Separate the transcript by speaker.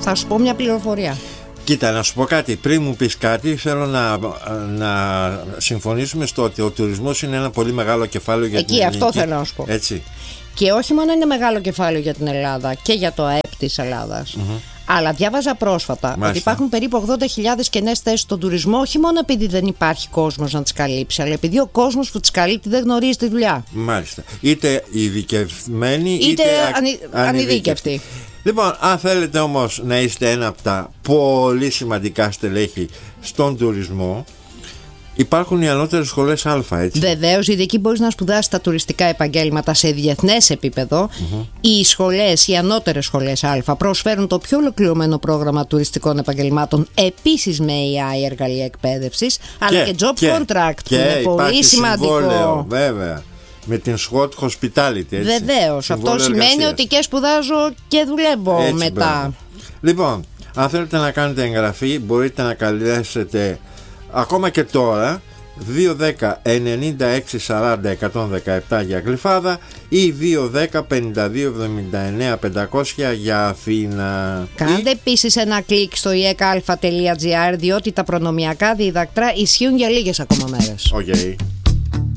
Speaker 1: Θα σου πω μια πληροφορία.
Speaker 2: Κοίτα, να σου πω κάτι. Πριν μου πεις κάτι, θέλω να συμφωνήσουμε στο ότι ο τουρισμός είναι ένα πολύ μεγάλο κεφάλαιο για την ελληνική.
Speaker 1: Αυτό θέλω να σου πω.
Speaker 2: Έτσι.
Speaker 1: Και όχι μόνο είναι μεγάλο κεφάλαιο για την Ελλάδα και για το ΑΕΠ της Ελλάδας. Αλλά διάβαζα πρόσφατα ότι υπάρχουν περίπου 80.000 κενές θέσεις στον τουρισμό, όχι μόνο επειδή δεν υπάρχει κόσμος να τις καλύψει, αλλά επειδή ο κόσμος που τις καλύπτει δεν γνωρίζει τη δουλειά.
Speaker 2: Μάλιστα. Είτε ειδικευμένοι είτε
Speaker 1: ανειδίκευτοι.
Speaker 2: Λοιπόν, αν θέλετε όμως να είστε ένα από τα πολύ σημαντικά στελέχη στον τουρισμό, υπάρχουν οι ανώτερες σχολές Α, έτσι.
Speaker 1: Βεβαίως, ήδη εκεί μπορείς να σπουδάσεις τα τουριστικά επαγγέλματα σε διεθνές επίπεδο. Οι σχολές, οι ανώτερες σχολές Α προσφέρουν το πιο ολοκληρωμένο πρόγραμμα τουριστικών επαγγελμάτων, επίσης με AI εργαλεία εκπαίδευσης, αλλά και job contract, που είναι πολύ σημαντικό.
Speaker 2: Συμβόλαιο, βέβαια. Με την SWOT Hospitality, έτσι.
Speaker 1: Βεβαίως, αυτό σημαίνει ότι και σπουδάζω και δουλεύω έτσι, μετά. Μπράβο.
Speaker 2: Λοιπόν, αν θέλετε να κάνετε εγγραφή, μπορείτε να καλέσετε ακόμα και τώρα 210-96-40-117 για Γλυφάδα ή 210-52-79-500 για Αθήνα.
Speaker 1: Κάντε επίσης ένα κλικ στο iecalfa.gr, διότι τα προνομιακά δίδακτρα ισχύουν για λίγες ακόμα μέρες.
Speaker 2: Okay.